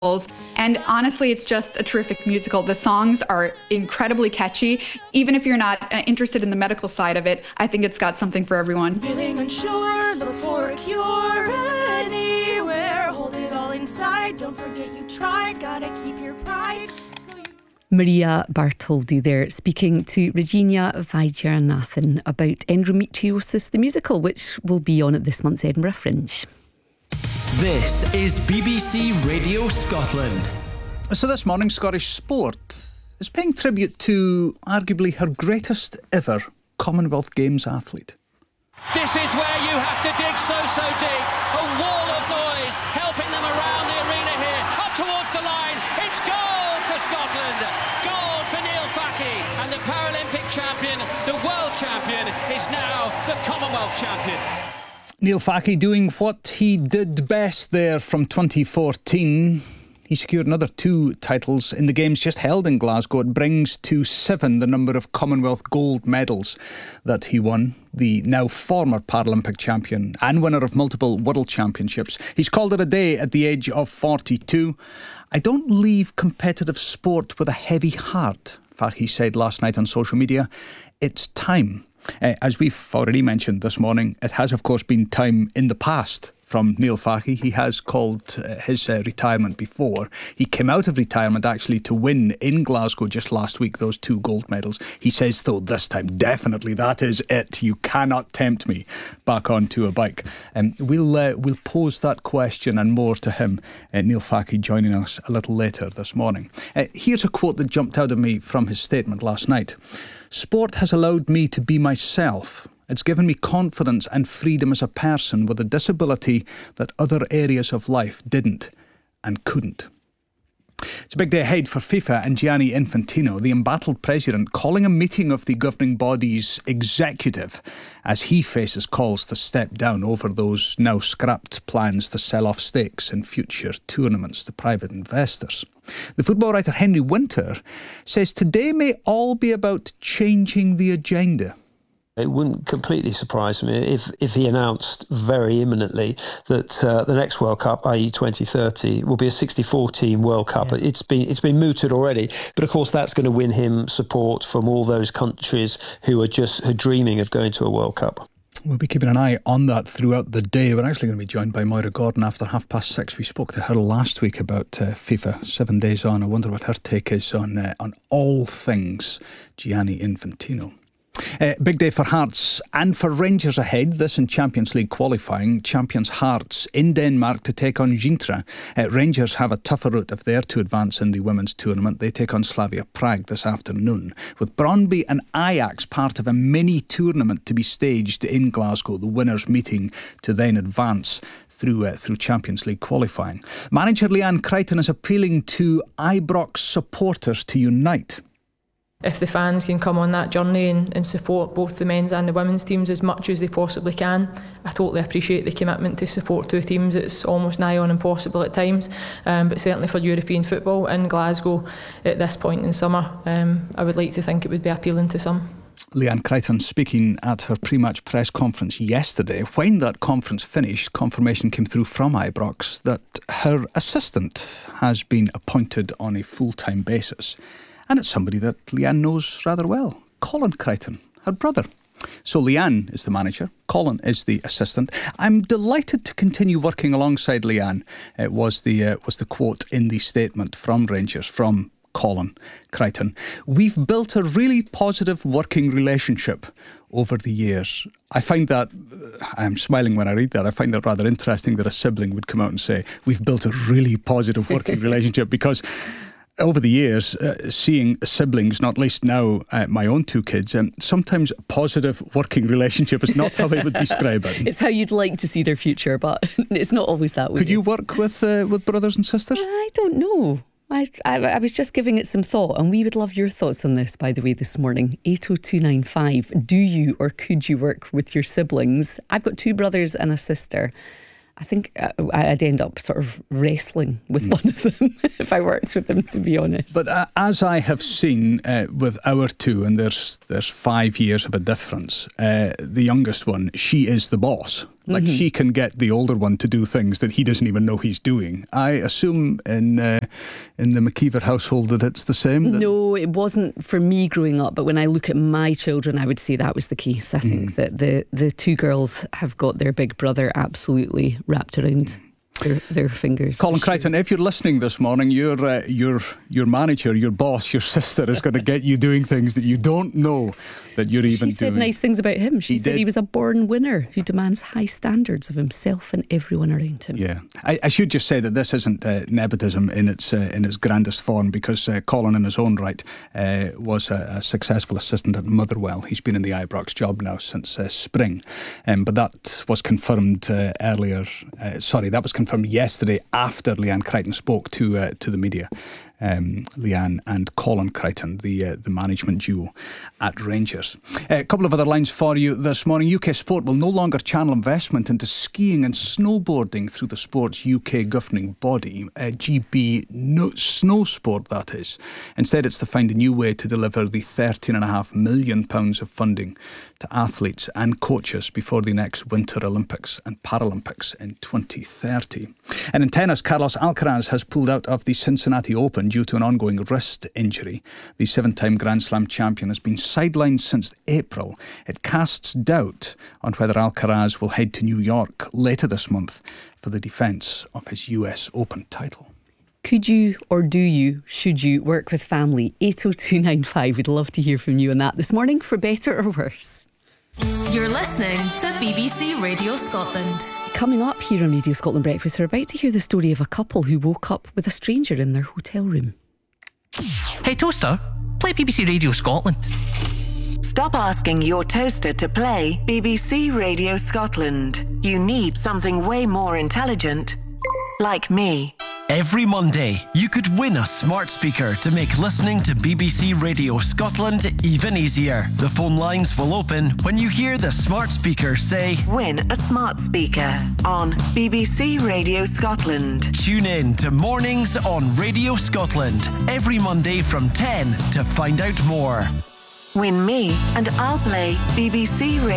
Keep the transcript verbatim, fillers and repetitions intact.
And honestly, it's just a terrific musical. The songs are incredibly catchy. Even if you're not uh, interested in the medical side of it, I think it's got something for everyone. Feeling unsure, look for a cure anywhere. Hold it all inside. Don't forget you tried. Gotta keep your pride. So you... Maria Bartholdi there, speaking to Regina Vaidyanathan about Endometriosis, the musical, which will be on at this month's Edinburgh Fringe. This is B B C Radio Scotland. So this morning, Scottish Sport is paying tribute to arguably her greatest ever Commonwealth Games athlete. This is where you have to dig so, so deep. A wall of noise helping them around the arena here. Up towards the line. It's gold for Scotland. Gold for Neil Facky. And the Paralympic champion, the world champion, is now the Commonwealth champion. Neil Facky doing what he did best there from twenty fourteen. He secured another two titles in the games just held in Glasgow. It brings to seven the number of Commonwealth gold medals that he won. The now former Paralympic champion and winner of multiple world championships. He's called it a day at the age of forty-two. I don't leave competitive sport with a heavy heart, Facky said last night on social media. It's time. Uh, as we've already mentioned this morning, it has of course been time in the past from Neil Facky. He has called uh, his uh, retirement before. He came out of retirement actually to win in Glasgow just last week those two gold medals. He says though this time definitely that is it. You cannot tempt me back onto a bike. Um, we'll uh, we'll pose that question and more to him. Uh, Neil Facky joining us a little later this morning. Uh, here's a quote that jumped out at me from his statement last night. Sport has allowed me to be myself. It's given me confidence and freedom as a person with a disability that other areas of life didn't and couldn't. It's a big day ahead for FIFA and Gianni Infantino, the embattled president, calling a meeting of the governing body's executive as he faces calls to step down over those now scrapped plans to sell off stakes in future tournaments to private investors. The football writer Henry Winter says today may all be about changing the agenda. It wouldn't completely surprise me if, if he announced very imminently that uh, the next World Cup, that is twenty thirty, will be a sixty-four team World Cup. Yeah. It's been it's been mooted already, but of course that's going to win him support from all those countries who are just are dreaming of going to a World Cup. We'll be keeping an eye on that throughout the day. We're actually going to be joined by Moira Gordon after half past six. We spoke to her last week about uh, FIFA seven days on. I wonder what her take is on uh, on all things Gianni Infantino. Uh, big day for Hearts and for Rangers ahead. This in Champions League qualifying. Champions Hearts in Denmark to take on Gintra. Uh, Rangers have a tougher route if they're to advance in the women's tournament. They take on Slavia Prague this afternoon. With Brøndby and Ajax part of a mini tournament to be staged in Glasgow. The winners meeting to then advance through uh, through Champions League qualifying. Manager Leanne Crichton is appealing to Ibrox supporters to unite. If the fans can come on that journey and, and support both the men's and the women's teams as much as they possibly can, I totally appreciate the commitment to support two teams. It's almost nigh on impossible at times, um, but certainly for European football in Glasgow at this point in summer, um, I would like to think it would be appealing to some. Leanne Crichton speaking at her pre-match press conference yesterday. When that conference finished, confirmation came through from Ibrox that her assistant has been appointed on a full-time basis. And it's somebody that Leanne knows rather well, Colin Crichton, her brother. So Leanne is the manager, Colin is the assistant. I'm delighted to continue working alongside Leanne. It was the uh, was the quote in the statement from Rangers, from Colin Crichton. We've built a really positive working relationship over the years. I find that, I'm smiling when I read that, I find that rather interesting that a sibling would come out and say, we've built a really positive working relationship, because over the years, uh, seeing siblings, not least now uh, my own two kids, um, sometimes a positive working relationship is not how I would describe it. It's how you'd like to see their future, but it's not always that way. Could you work with uh, with brothers and sisters? I don't know. I, I, I was just giving it some thought, and we would love your thoughts on this, by the way, this morning. eight oh two nine five. Do you or could you work with your siblings? I've got two brothers and a sister. I think I'd end up sort of wrestling with mm. one of them if I worked with them, to be honest. But uh, as I have seen uh, with our two, and there's there's five years of a difference, uh, the youngest one, she is the boss. Like Mhm. she can get the older one to do things that he doesn't even know he's doing. I assume in uh, in the McKeever household that it's the same. That No, it wasn't for me growing up, but when I look at my children, I would say that was the case. I think that the, the two girls have got their big brother absolutely wrapped around their, their fingers. Colin for sure. Crichton, if you're listening this morning, your uh, your your manager, your boss, your sister is going to get you doing things that you don't know that you're even She said doing. nice things about him. She He said did. he was a born winner who demands high standards of himself and everyone around him. Yeah, I, I should just say that this isn't uh, nepotism in its uh, in its grandest form, because uh, Colin, in his own right, uh, was a, a successful assistant at Motherwell. He's been in the Ibrox job now since uh, spring, um, but that was confirmed uh, earlier. Uh, sorry, that was confirmed yesterday after Leanne Crichton spoke to uh, to the media. Um, Leanne and Colin Crichton, the uh, the management duo at Rangers. Uh, a couple of other lines for you this morning. U K Sport will no longer channel investment into skiing and snowboarding through the sport's U K governing body, uh, G B no, Snow Sport, that is. Instead, it's to find a new way to deliver the thirteen point five million pounds of funding to athletes and coaches before the next Winter Olympics and Paralympics in twenty thirty. And in tennis, Carlos Alcaraz has pulled out of the Cincinnati Open due to an ongoing wrist injury. The seven-time Grand Slam champion has been sidelined since April. It casts doubt on whether Alcaraz will head to New York later this month for the defence of his U S Open title. Could you or do you, should you work with family? eight oh two nine five. We'd love to hear from you on that this morning, for better or worse. You're listening to B B C Radio Scotland. Coming up here on Radio Scotland Breakfast, we're about to hear the story of a couple who woke up with a stranger in their hotel room. Hey toaster, play B B C Radio Scotland. Stop asking your toaster to play B B C Radio Scotland. You need something way more intelligent, like me. Every Monday, you could win a smart speaker to make listening to B B C Radio Scotland even easier. The phone lines will open when you hear the smart speaker say, Win a smart speaker on B B C Radio Scotland. Tune in to Mornings on Radio Scotland every Monday from ten to find out more. Win me and I'll play B B C Radio